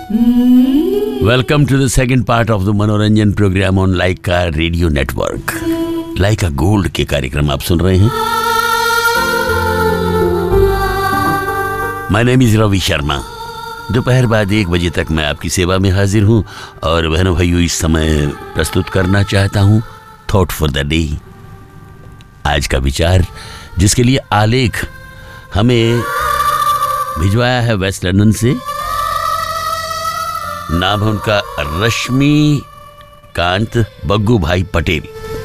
Welcome to the second part of the मनोरंजन programme on Lyca radio network. Lyca gold के कार्यक्रम आप सुन रहे हैं। My name is Ravi Sharma. दोपहर बाद 1 बजे तक मैं आपकी सेवा में हाजिर हूँ और बहनों भाइयों इस समय प्रस्तुत करना चाहता हूँ थॉट फॉर द डे। आज का विचार जिसके लिए आलेख हमें भिजवाया है वेस्ट लंदन से। नाम है उनका रश्मिकांत बग्गू भाई पटेल।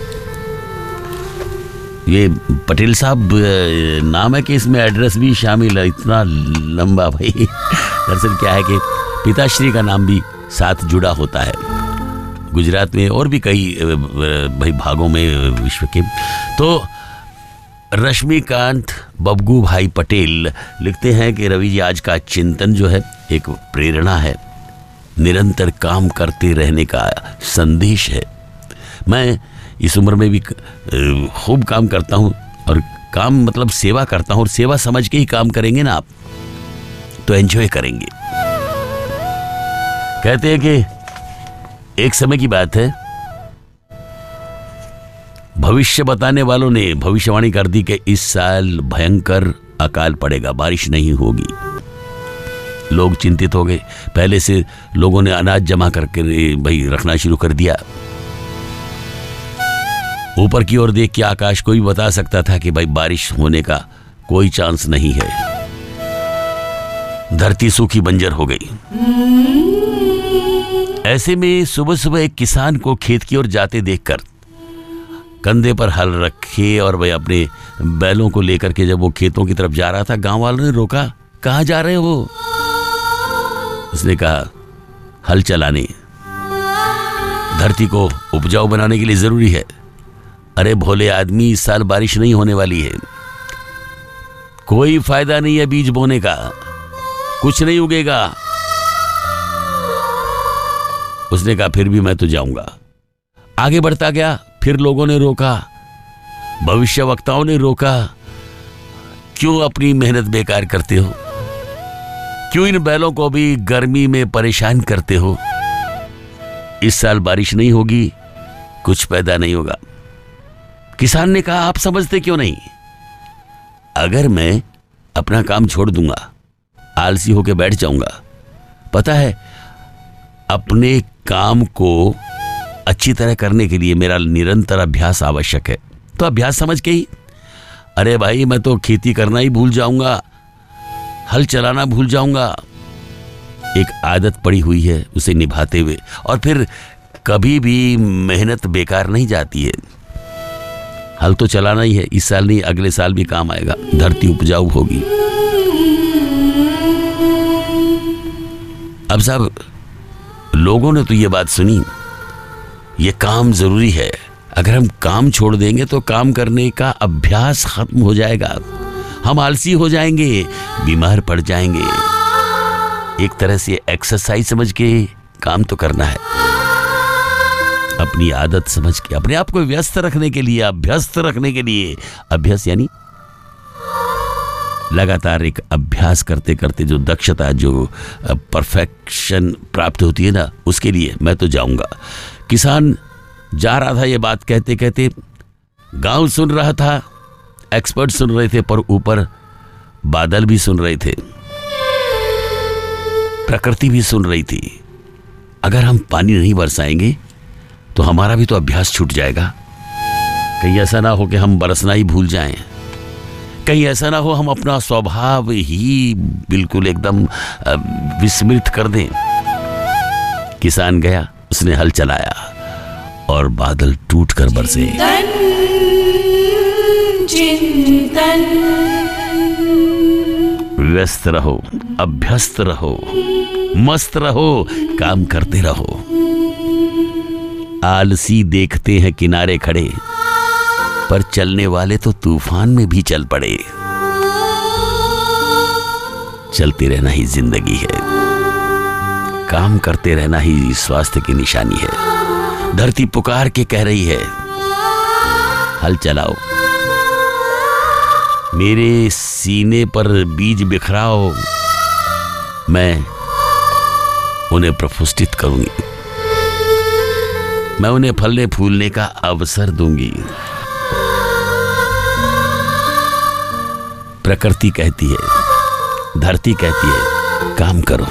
ये पटेल साहब नाम है कि इसमें एड्रेस भी शामिल है? इतना लंबा भाई। दरअसल क्या है कि पिताश्री का नाम भी साथ जुड़ा होता है। गुजरात में और भी कई भाई भागों में विश्व के। तो रश्मिकांत बग्गू भाई पटेल लिखते हैं कि रवि जी, आज का चिंतन जो है एक प्रेरणा है, निरंतर काम करते रहने का संदेश है। मैं इस उम्र में भी खूब काम करता हूँ और काम मतलब सेवा करता हूँ, और सेवा समझ के ही काम करेंगे ना आप तो एंजॉय करेंगे। कहते हैं कि एक समय की बात है, भविष्य बताने वालों ने भविष्यवाणी कर दी कि इस साल भयंकर अकाल पड़ेगा, बारिश नहीं होगी। लोग चिंतित हो गए। पहले से लोगों ने अनाज जमा करके भाई रखना शुरू कर दिया। ऊपर की ओर देख के आकाश कोई बता सकता था कि भाई बारिश होने का कोई चांस नहीं है। धरती सूखी बंजर हो गई। ऐसे में सुबह सुबह एक किसान को खेत की ओर जाते देखकर कंधे पर हल रखे और वह अपने बैलों को लेकर के जब वो खेतों की तरफ जा रहा था, गांव वालों ने रोका। कहां जा रहे हो? उसने कहा, हल चलाने, धरती को उपजाऊ बनाने के लिए जरूरी है। अरे भोले आदमी, इस साल बारिश नहीं होने वाली है, कोई फायदा नहीं है बीज बोने का, कुछ नहीं उगेगा। उसने कहा, फिर भी मैं तो जाऊंगा। आगे बढ़ता गया। फिर लोगों ने रोका, भविष्यवक्ताओं ने रोका। क्यों अपनी मेहनत बेकार करते हो? क्यों इन बैलों को भी गर्मी में परेशान करते हो? इस साल बारिश नहीं होगी, कुछ पैदा नहीं होगा। किसान ने कहा, आप समझते क्यों नहीं? अगर मैं अपना काम छोड़ दूंगा, आलसी होकर बैठ जाऊंगा, पता है अपने काम को अच्छी तरह करने के लिए मेरा निरंतर अभ्यास आवश्यक है। तो अभ्यास समझ के ही, अरे भाई मैं तो खेती करना ही भूल जाऊंगा, हल चलाना भूल जाऊंगा। एक आदत पड़ी हुई है उसे निभाते हुए, और फिर कभी भी मेहनत बेकार नहीं जाती है। हल तो चलाना ही है, इस साल नहीं अगले साल भी काम आएगा, धरती उपजाऊ होगी। अब साहब लोगों ने तो ये बात सुनी, ये काम जरूरी है। अगर हम काम छोड़ देंगे तो काम करने का अभ्यास खत्म हो जाएगा, हम आलसी हो जाएंगे, बीमार पड़ जाएंगे। एक तरह से एक्सरसाइज समझ के काम तो करना है। अपनी आदत समझ के अपने आप को व्यस्त रखने के लिए, अभ्यस्त रखने के लिए, अभ्यास यानी लगातार एक अभ्यास करते करते जो दक्षता, जो परफेक्शन प्राप्त होती है ना, उसके लिए मैं तो जाऊंगा। किसान जा रहा था, ये बात कहते कहते गांव सुन रहा था, एक्सपर्ट सुन रहे थे, पर ऊपर बादल भी सुन रहे थे, प्रकृति भी सुन रही थी। अगर हम पानी नहीं बरसाएंगे तो हमारा भी तो अभ्यास छूट जाएगा। कहीं ऐसा ना हो कि हम बरसना ही भूल जाएं, कहीं ऐसा ना हो हम अपना स्वभाव ही बिल्कुल एकदम विस्मृत कर दें। किसान गया, उसने हल चलाया और बादल टूट कर बरसे। चिंतन व्यस्त रहो, अभ्यस्त रहो, मस्त रहो, काम करते रहो। आलसी देखते हैं किनारे खड़े, पर चलने वाले तो तूफान में भी चल पड़े। चलते रहना ही जिंदगी है, काम करते रहना ही स्वास्थ्य की निशानी है। धरती पुकार के कह रही है, हल चलाओ, मेरे सीने पर बीज बिखराओ, मैं उन्हें प्रफुष्टित करूंगी। मैं उन्हें फलने फूलने का अवसर दूंगी। प्रकृति कहती है, धरती कहती है, काम करो।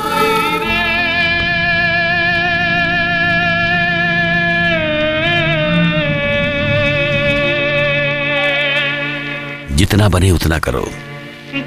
जितना बने उतना करो।